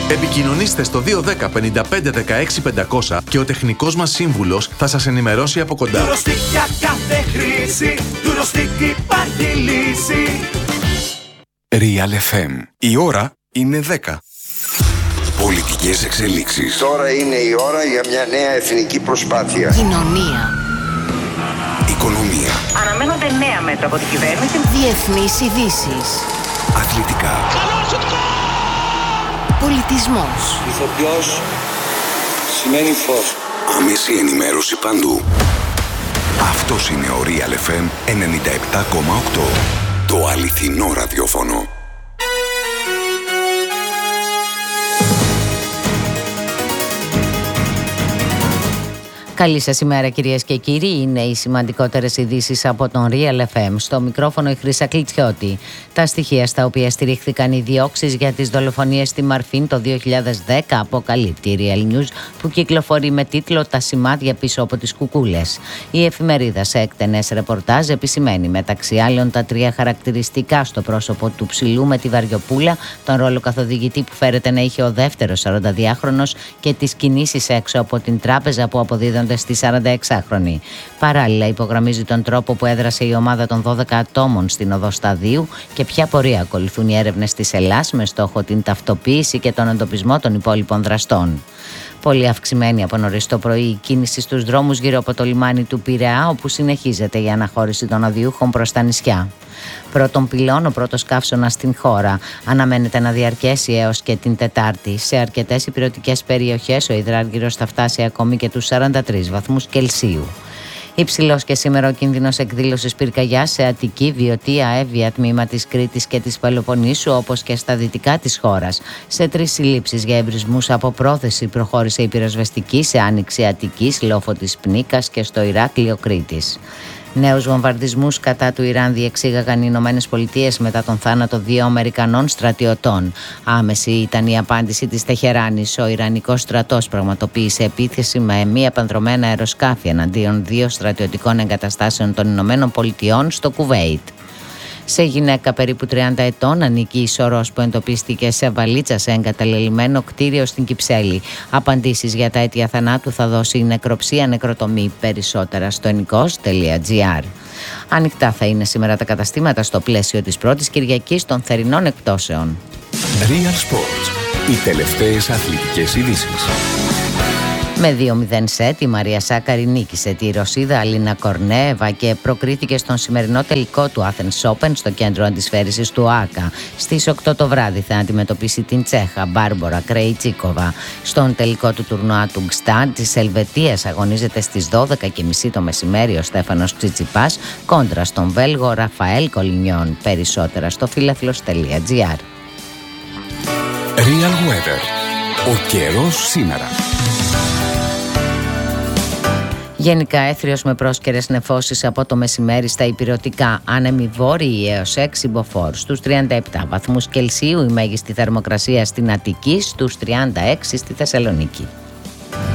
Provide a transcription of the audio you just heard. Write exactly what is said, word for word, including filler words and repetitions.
Επικοινωνήστε στο δύο ένα μηδέν πέντε πέντε δεκαέξι πεντακόσια και ο τεχνικός μας σύμβουλος θα σας ενημερώσει από κοντά. Ντουροστικ για κάθε χρήση, Ντουροστικ υπάρχει λύση. Real εφ εμ. Η ώρα είναι δέκα. Πολιτικές εξελίξεις. Τώρα είναι η ώρα για μια νέα εθνική προσπάθεια. Κοινωνία. Οικονομία. Αναμένονται νέα μέτρα από την κυβέρνηση. Διεθνείς ειδήσεις. Αθλητικά. Πολιτισμός. Ηθοποιός σημαίνει φως. Άμεση ενημέρωση παντού. Αυτός είναι ο Real εφ εμ ενενήντα επτά κόμμα οκτώ. Το αληθινό ραδιόφωνο. Καλή σας ημέρα κυρίες και κύριοι, είναι οι σημαντικότερες ειδήσεις από τον Real εφ εμ. Στο μικρόφωνο η Χρύσα Κλιτσιώτη. Τα στοιχεία στα οποία στηρίχθηκαν οι διώξεις για τις δολοφονίες στη Μαρφίν το δύο χιλιάδες δέκα αποκαλύπτει η Real News, που κυκλοφορεί με τίτλο «Τα σημάδια πίσω από τις κουκούλες». Η εφημερίδα σε έκτενες ρεπορτάζ επισημαίνει μεταξύ άλλων τα τρία χαρακτηριστικά στο πρόσωπο του ψηλού με τη βαριοπούλα, τον ρόλο καθοδηγητή που φέρεται να είχε ο δεύτερος σαρανταδυάχρονος και τις κινήσεις έξω από την τράπεζα που αποδίδονται στη σαρανταεξάχρονη. Παράλληλα, υπογραμμίζει τον τρόπο που έδρασε η ομάδα των δώδεκα ατόμων στην οδό Σταδίου και ποια πορεία ακολουθούν οι έρευνες της Ελλάς με στόχο την ταυτοποίηση και τον εντοπισμό των υπόλοιπων δραστών. Πολύ αυξημένη από νωρίς το πρωί η κίνηση στους δρόμους γύρω από το λιμάνι του Πειραιά, όπου συνεχίζεται η αναχώρηση των οδειούχων προς τα νησιά. Πρώτον πυλών, ο πρώτος καύσωνας στην χώρα αναμένεται να διαρκέσει έως και την Τετάρτη. Σε αρκετές ηπειρωτικές περιοχές ο υδράργυρος θα φτάσει ακόμη και τους σαράντα τρεις βαθμούς Κελσίου. Υψηλός και σήμερα ο κίνδυνος εκδήλωσης πυρκαγιάς σε Αττική, Βιωτία, Εύβοια, τμήμα της Κρήτης και της Πελοποννήσου, όπως και στα δυτικά της χώρας. Σε τρεις συλλήψεις για εμπρισμούς από πρόθεση προχώρησε η πυροσβεστική σε Άνοιξη Αττικής, Λόφο της Πνίκας και στο Ηράκλειο Κρήτης. Νέους βομβαρδισμούς κατά του Ιράν διεξήγαγαν οι Ηνωμένες Πολιτείες μετά τον θάνατο δύο Αμερικανών στρατιωτών. Άμεση ήταν η απάντηση της Τεχεράνης. Ο Ιρανικός στρατός πραγματοποίησε επίθεση με μη επανδρομένα αεροσκάφη εναντίον δύο στρατιωτικών εγκαταστάσεων των Ηνωμένων Πολιτειών στο Κουβέιτ. Σε γυναίκα περίπου τριάντα ετών ανήκει η σωρός που εντοπίστηκε σε βαλίτσα σε εγκαταλελειμμένο κτίριο στην Κυψέλη. Απαντήσεις για τα αίτια θανάτου θα δώσει η νεκροψία νεκροτομή. Περισσότερα στο ενικός τελεία τζι άρ. Ανοιχτά θα είναι σήμερα τα καταστήματα στο πλαίσιο της πρώτης Κυριακής των θερινών εκπτώσεων. Real Sports. Οι τελευταίες αθλητικές ειδήσεις. Με δύο μηδέν σετ η Μαρία Σάκαρη νίκησε τη Ρωσίδα Αλίνα Κορνέεβα και προκρίθηκε στον σημερινό τελικό του Athens Open στο κέντρο αντισφαίρησης του ΆΚΑ. Στις οκτώ το βράδυ θα αντιμετωπίσει την Τσέχα Μπάρμπορα Κρεϊτσίκοβα. Στον τελικό του τουρνουά του Γκστάντ της Ελβετίας αγωνίζεται στις δώδεκα και μισή το μεσημέρι ο Στέφανος Τσιτσιπάς κόντρα στον Βέλγο Ραφαέλ Κολινιόν. Περισσότερα στο φίλαθλος τελεία τζι άρ. Real Weather. Ο καιρός σήμερα. Γενικά έθριος με πρόσκαιρες νεφώσεις από το μεσημέρι στα ηπειρωτικά, άνεμοι βόρειοι έως έξι μποφόρ. Στους τριάντα επτά βαθμούς Κελσίου η μέγιστη θερμοκρασία στην Αττική, στους τριάντα έξι στη Θεσσαλονίκη.